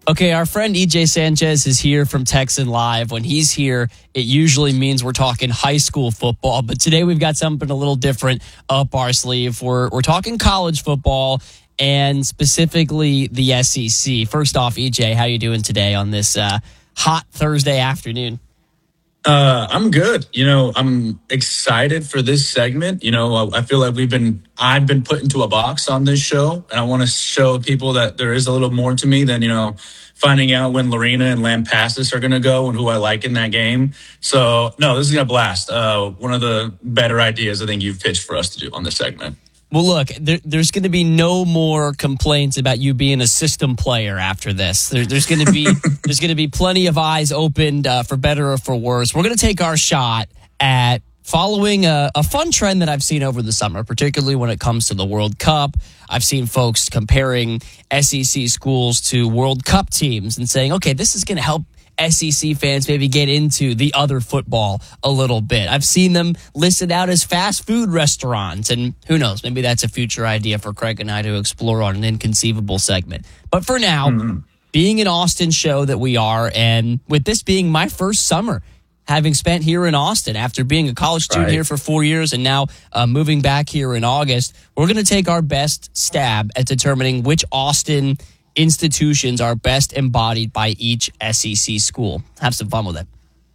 Okay, our friend EJ Sanchez is here from Texan Live. When he's here, it usually means we're talking high school football, but today we've got something a little different up our sleeve. We're talking college football and specifically the SEC. First off, EJ, how you doing today on this hot Thursday afternoon? I'm good. I'm excited for this segment. I feel like I've been put into a box on this show, and I want to show people that there is a little more to me than, finding out when Lorena and Lampasas are going to go and who I like in that game. So, no, this is going to blast. One of the better ideas I think you've pitched for us to do on this segment. Well, look, there's going to be no more complaints about you being a system player after this. There's going to be plenty of eyes opened for better or for worse. We're going to take our shot at following a fun trend that I've seen over the summer, particularly when it comes to the World Cup. I've seen folks comparing SEC schools to World Cup teams and saying, okay, this is going to help SEC fans maybe get into the other football a little bit. I've seen them listed out as fast food restaurants, and who knows, maybe that's a future idea for Craig and I to explore on an inconceivable segment. But for now, being an Austin show that we are, and with this being my first summer having spent here in Austin after being a college student here for 4 years and now moving back here in August, we're going to take our best stab at determining which Austin institutions are best embodied by each SEC school. Have some fun with it.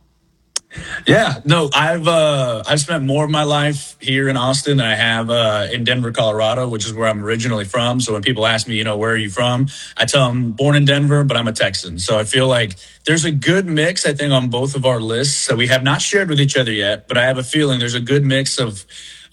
Yeah, no, I've spent more of my life here in Austin than I have in Denver, Colorado, which is where I'm originally from. So when people ask me, where are you from? I tell them born in Denver, but I'm a Texan. So I feel like there's a good mix, I think, on both of our lists that we have not shared with each other yet, but I have a feeling there's a good mix of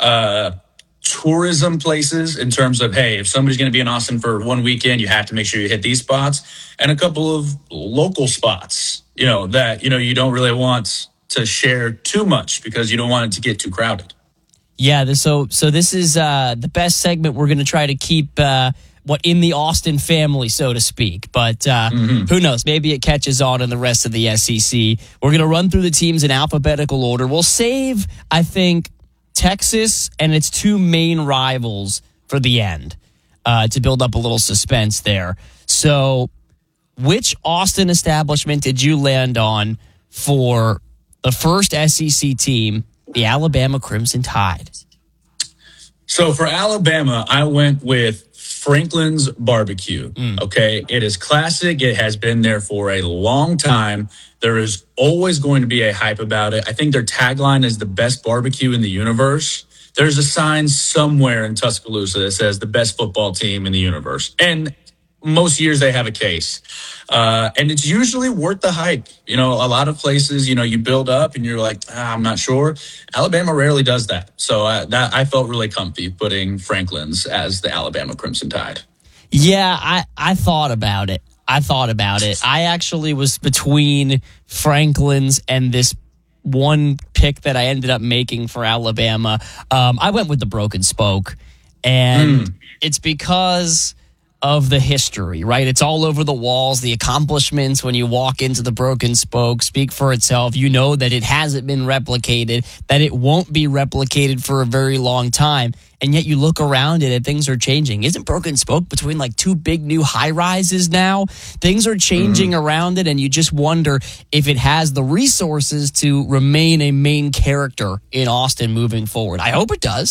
tourism places in terms of, hey, if somebody's going to be in Austin for one weekend, you have to make sure you hit these spots, and a couple of local spots, that, you don't really want to share too much because you don't want it to get too crowded. Yeah, so this is the best segment. We're going to try to keep in the Austin family, so to speak. But who knows? Maybe it catches on in the rest of the SEC. We're going to run through the teams in alphabetical order. We'll save, I think, Texas and its two main rivals for the end to build up a little suspense there. So which Austin establishment did you land on for the first SEC team, the Alabama Crimson Tide? So for Alabama, I went with Franklin's Barbecue. Okay, it is classic. It has been there for a long time. There is always going to be a hype about it. I think their tagline is the best barbecue in the universe. There's a sign somewhere in Tuscaloosa that says the best football team in the universe. And most years they have a case. And it's usually worth the hype. A lot of places, you build up and you're like, I'm not sure. Alabama rarely does that. So I felt really comfy putting Franklin's as the Alabama Crimson Tide. Yeah, I thought about it. I actually was between Franklin's and this one pick that I ended up making for Alabama. I went with the Broken Spoke, and it's because of the history, right? It's all over the walls. The accomplishments when you walk into the Broken Spoke speak for itself. You know that it hasn't been replicated, that it won't be replicated for a very long time. And yet you look around it and things are changing. Isn't Broken Spoke between like two big new high rises now? Things are changing around it, and you just wonder if it has the resources to remain a main character in Austin moving forward. I hope it does.